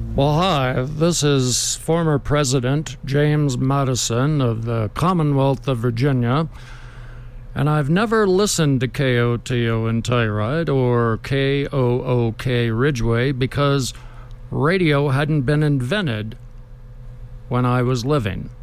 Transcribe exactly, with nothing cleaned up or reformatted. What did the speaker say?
Well, hi, this is former President James Madison of the Commonwealth of Virginia, and I've never listened to K O T O in Telluride or K O O K Ridgeway because radio hadn't been invented when I was living.